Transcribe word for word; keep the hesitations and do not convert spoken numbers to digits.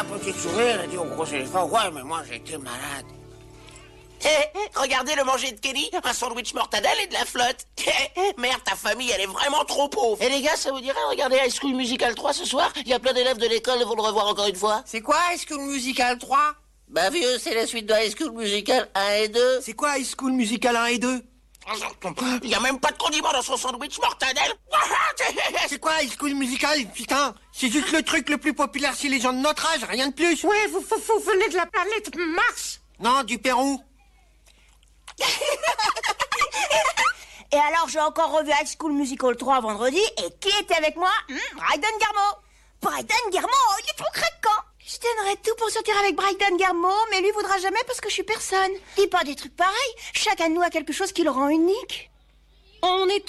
la petite souris, elle a dit au gros éléphant, ouais, mais moi, j'étais malade. Eh, regardez le manger de Kenny, un sandwich mortadelle et de la flotte. Merde, ta famille, elle est vraiment trop pauvre. Eh les gars, ça vous dirait regarder High School Musical trois ce soir? Il y a plein d'élèves de l'école, ils vont le revoir encore une fois. C'est quoi High School Musical trois? Bah vieux, c'est la suite de High School Musical un et deux. C'est quoi High School Musical un et deux? Il y a même pas de condiment dans son sandwich mortadelle. C'est quoi High School Musical, putain? C'est juste le truc le plus populaire chez les gens de notre âge, rien de plus. Ouais, vous, vous, vous venez de la planète Mars? Non, du Pérou. Et alors, j'ai encore revu High School Musical trois vendredi, et qui était avec moi? hmm, Bryden Garmo. Bryden Garmo, il est trop craquant. Je donnerais tout pour sortir avec Bryden Garmo, mais lui voudra jamais parce que je suis personne. Dis pas des trucs pareils. Chacun de nous a quelque chose qui le rend unique. On est